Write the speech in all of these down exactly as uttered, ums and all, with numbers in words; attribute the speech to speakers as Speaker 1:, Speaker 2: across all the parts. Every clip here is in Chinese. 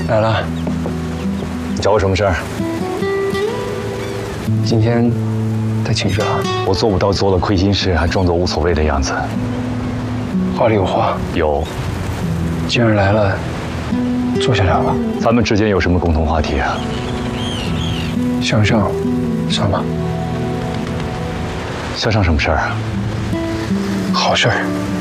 Speaker 1: 来了，
Speaker 2: 你找我什么事儿？
Speaker 1: 今天在寝室啊？
Speaker 2: 我做不到做了亏心事还装作无所谓的样子。
Speaker 1: 话里有话。
Speaker 2: 有。
Speaker 1: 既然来了，坐下聊吧。
Speaker 2: 咱们之间有什么共同话题啊？
Speaker 1: 向上，算吗？
Speaker 2: 向上什么事儿啊？
Speaker 1: 好事儿。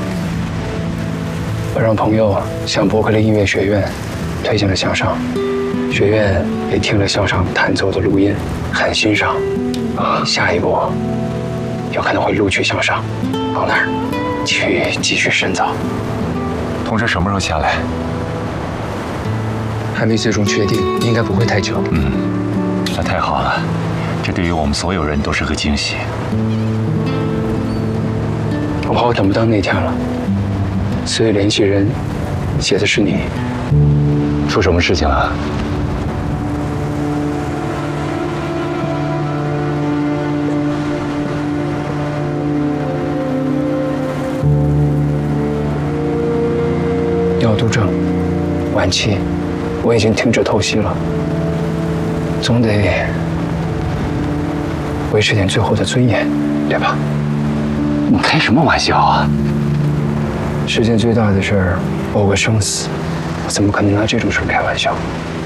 Speaker 1: 我让朋友向伯克利音乐学院推荐了向上，学院也听了向上弹奏的录音，很欣赏。下一步有可能会录取向上，往那儿去继续深造。
Speaker 2: 通知什么时候下来？
Speaker 1: 还没最终确定，应该不会太久。
Speaker 2: 嗯，那太好了，这对于我们所有人都是个惊喜。
Speaker 1: 我怕我等不到那天了，所以联系人写的是你。
Speaker 2: 出什么事情了？
Speaker 1: 尿毒症晚期，我已经停止透析了，总得维持点最后的尊严，对吧？
Speaker 2: 你开什么玩笑啊！
Speaker 1: 世间最大的事儿，包括生死，我怎么可能拿这种事儿开玩笑？